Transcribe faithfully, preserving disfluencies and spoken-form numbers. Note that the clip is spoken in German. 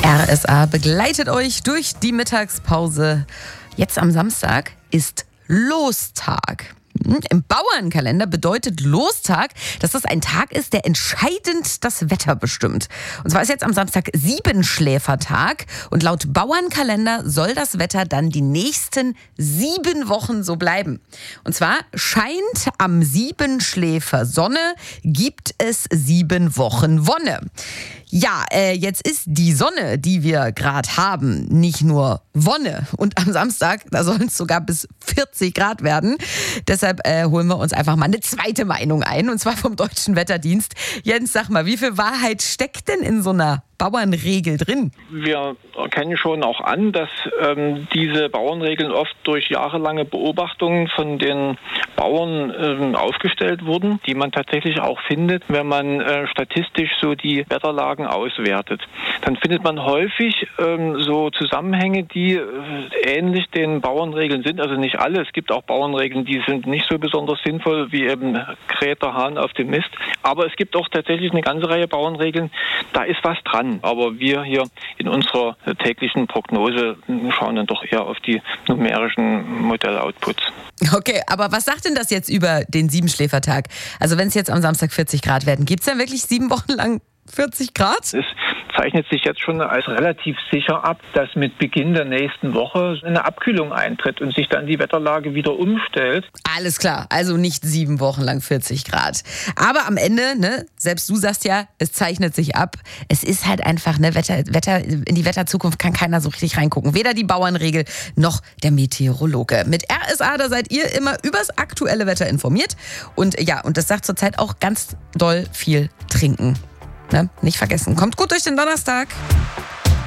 R S A begleitet euch durch die Mittagspause. Jetzt am Samstag ist Lostag. Im Bauernkalender bedeutet Lostag, dass das ein Tag ist, der entscheidend das Wetter bestimmt. Und zwar ist jetzt am Samstag Siebenschläfertag und laut Bauernkalender soll das Wetter dann die nächsten sieben Wochen so bleiben. Und zwar scheint am Siebenschläfer Sonne, gibt es sieben Wochen Wonne. Ja, äh, jetzt ist die Sonne, die wir gerade haben, nicht nur Wonne. Und am Samstag, da sollen es sogar bis vierzig Grad werden. Deshalb äh, holen wir uns einfach mal eine zweite Meinung ein, und zwar vom Deutschen Wetterdienst. Jens, sag mal, wie viel Wahrheit steckt denn in so einer Bauernregel drin? Wir erkennen schon auch an, dass ähm, diese Bauernregeln oft durch jahrelange Beobachtungen von den Bauern ähm, aufgestellt wurden, die man tatsächlich auch findet, wenn man äh, statistisch so die Wetterlagen auswertet. Dann findet man häufig ähm, so Zusammenhänge, die äh, ähnlich den Bauernregeln sind. Also nicht alle. Es gibt auch Bauernregeln, die sind nicht so besonders sinnvoll, wie eben kräht der Hahn auf dem Mist. Aber es gibt auch tatsächlich eine ganze Reihe Bauernregeln, da ist was dran. Aber wir hier in unserer täglichen Prognose schauen dann doch eher auf die numerischen Modelloutputs. Okay, aber was sagt denn das jetzt über den Siebenschläfertag? Also wenn es jetzt am Samstag vierzig Grad werden, gibt es dann wirklich sieben Wochen lang vierzig Grad? Es zeichnet sich jetzt schon als relativ sicher ab, dass mit Beginn der nächsten Woche eine Abkühlung eintritt und sich dann die Wetterlage wieder umstellt. Alles klar, also nicht sieben Wochen lang vierzig Grad. Aber am Ende, ne, selbst du sagst ja, es zeichnet sich ab. Es ist halt einfach, ne, Wetter, Wetter, in die Wetterzukunft kann keiner so richtig reingucken. Weder die Bauernregel noch der Meteorologe. Mit R S A, da seid ihr immer übers aktuelle Wetter informiert. Und ja, und das sagt zurzeit auch ganz doll viel trinken. Ne? Nicht vergessen. Kommt gut durch den Donnerstag.